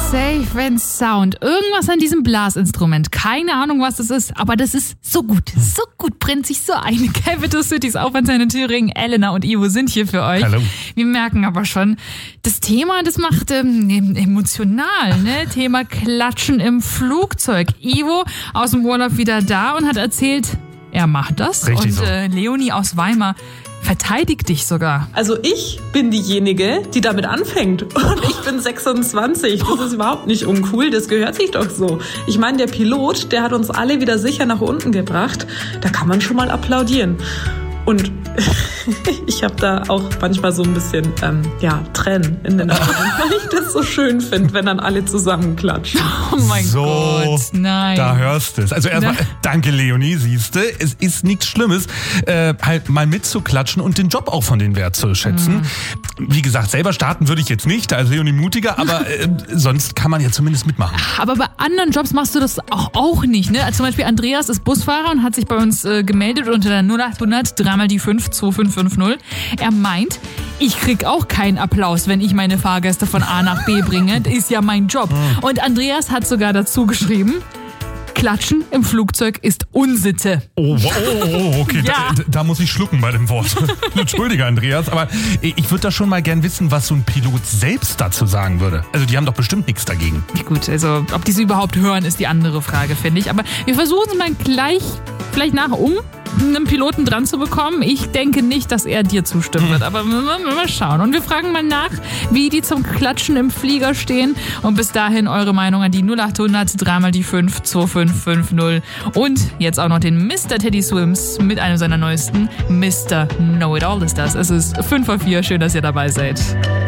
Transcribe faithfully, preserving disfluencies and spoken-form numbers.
Safe and Sound. Irgendwas an diesem Blasinstrument. Keine Ahnung, was das ist, aber das ist so gut. So gut brennt sich so ein. Capital Cities Aufwärtsseite in Thüringen. Elena und Ivo sind hier für euch. Hallo. Wir merken aber schon, das Thema, das macht ähm, emotional, ne? Thema Klatschen im Flugzeug. Ivo aus dem Urlaub wieder da und hat erzählt, er macht das. Richtig und so. äh, Leonie aus Weimar verteidigt dich sogar. Also ich bin diejenige, die damit anfängt. Und ich bin sechsundzwanzig. Das ist überhaupt nicht uncool. Das gehört sich doch so. Ich meine, der Pilot, der hat uns alle wieder sicher nach unten gebracht. Da kann man schon mal applaudieren. Und ich habe da auch manchmal so ein bisschen ähm, ja, Tränen in den Augen, weil ich das so schön finde, wenn dann alle zusammen klatschen. Oh mein so, Gott, nein. Da hörst du es. Also erstmal, Na? danke Leonie, siehste, es ist nichts Schlimmes, äh, halt mal mitzuklatschen und den Job auch von den Wert zu schätzen. Mhm. Wie gesagt, selber starten würde ich jetzt nicht, da ist Leonie mutiger, aber äh, sonst kann man ja zumindest mitmachen. Aber bei anderen Jobs machst du das auch, auch nicht, ne? Zum Beispiel Andreas ist Busfahrer und hat sich bei uns äh, gemeldet unter der null achthundert dreimal die fünf zwei fünf fünf null. Er meint, ich krieg auch keinen Applaus, wenn ich meine Fahrgäste von A nach B bringe. Das ist ja mein Job. Mhm. Und Andreas hat sogar dazu geschrieben, Klatschen im Flugzeug ist Unsitte. Oh, oh, oh okay, Ja. da, da muss ich schlucken bei dem Wort. Entschuldige, Andreas, aber ich würde da schon mal gern wissen, was so ein Pilot selbst dazu sagen würde. Also die haben doch bestimmt nichts dagegen. Gut, also ob die sie überhaupt hören, ist die andere Frage, finde ich. Aber wir versuchen es mal gleich, vielleicht nach um, einen Piloten dran zu bekommen. Ich denke nicht, dass er dir zustimmen wird, aber wir mal schauen. Und wir fragen mal nach, wie die zum Klatschen im Flieger stehen. Und bis dahin eure Meinung an die null achthundert dreimal die fünf zwei fünf fünf null. Und jetzt auch noch den Mister Teddy Swims mit einem seiner neuesten Mister Know It All ist das. Es ist fünf vor vier. Schön, dass ihr dabei seid.